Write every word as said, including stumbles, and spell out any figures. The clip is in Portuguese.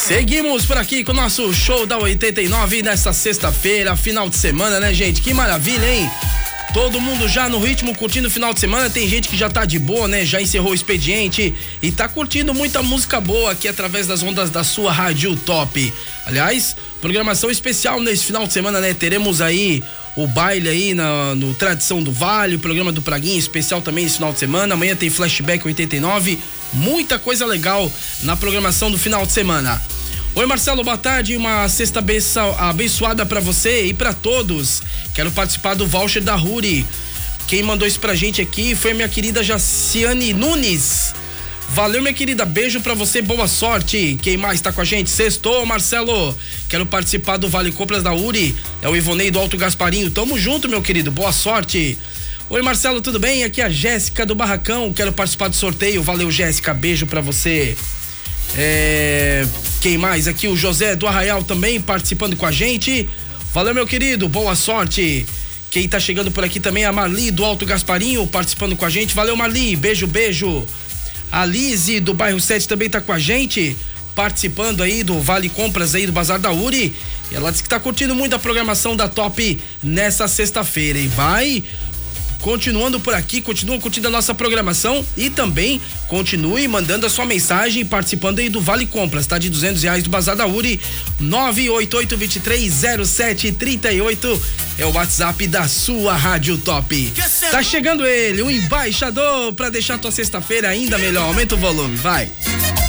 Seguimos por aqui com o nosso show da oitenta e nove nesta sexta-feira, final de semana, né, gente? Que maravilha, hein? Todo mundo já no ritmo, curtindo o final de semana. Tem gente que já tá de boa, né? Já encerrou o expediente e tá curtindo muita música boa aqui através das ondas da sua Rádio Top. Aliás, programação especial nesse final de semana, né? Teremos aí o baile aí na, no Tradição do Vale, o programa do Praguinha especial também esse final de semana. Amanhã tem Flashback oitenta e nove. Muita coisa legal na programação do final de semana. Oi, Marcelo, boa tarde, uma sexta abençoada pra você e pra todos. Quero participar do voucher da Ruri. Quem mandou isso pra gente aqui foi a minha querida Jaciane Nunes. Valeu, minha querida, beijo pra você, boa sorte. Quem mais tá com a gente? Sextou, Marcelo. Quero participar do Vale Compras da Uri. É o Ivonei do Alto Gasparinho. Tamo junto, meu querido, boa sorte. Oi, Marcelo, tudo bem? Aqui é a Jéssica do Barracão. Quero participar do sorteio. Valeu, Jéssica, beijo pra você. É... Quem mais? Aqui o José do Arraial também participando com a gente. Valeu, meu querido, boa sorte. Quem tá chegando por aqui também é a Marli do Alto Gasparinho participando com a gente. Valeu, Marli, beijo, beijo. A Lise do Bairro sete também tá com a gente, participando aí do Vale Compras aí do Bazar da Uri. E ela disse que tá curtindo muito a programação da Top nessa sexta-feira. E vai continuando por aqui, continua curtindo a nossa programação e também continue mandando a sua mensagem, participando aí do Vale Compras, tá? De duzentos reais do Bazar da Uri. Nove oito oito, dois três zero sete, três oito é o WhatsApp da sua Rádio Top. Tá chegando ele, o embaixador, pra deixar tua sexta-feira ainda melhor. Aumenta o volume, vai.